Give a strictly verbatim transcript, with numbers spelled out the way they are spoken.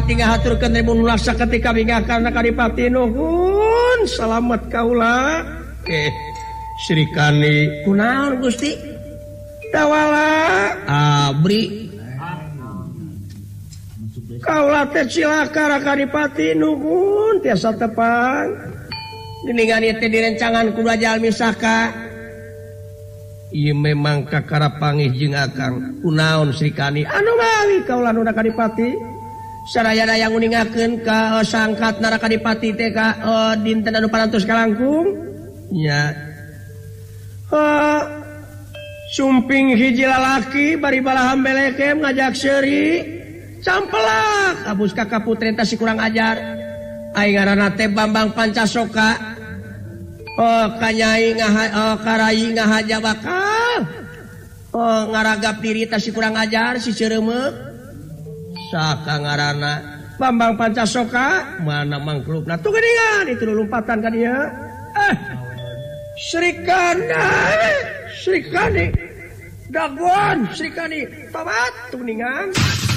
Kadipati ngahaturkeun ribu nulasa ketika bingahkan Kadipati nuhun salamet kaula. Eh Sri Kandi kunaon Gusti? Tawala abri. Kaula teh cilaka Kadipati nuhun tiasa tepang. Geuningan ieu teh direncangan ku jalmi saka. Ieu memang kakara pangih jeung Akang. Kunaon Sri Kandi? Anu mawi kaula nu Kadipati. Sarayana yang nguningakeun ka sangkat nara Kadipati teh ka uh, dinten anu parantos kalangkung. Nya. Uh, sumping hiji lalaki bari balahan belekem ngajak seuri. Campelak abus ka kaputren teh si kurang ajar. Ai ngaranna teh Bambang Pancasoka. Oh kanyai ngaha oh karai ngahaja bakal. Oh ngaragap diri teh si kurang ajar si ceureumeuh. Saka ngaranna Bambang Pancasoka mana mangklupna tuh geuningan itu lompatan ka dieu. Eh Sri Kandi Sri Kandi dagon Sri Kandi tobat tuh geuningan.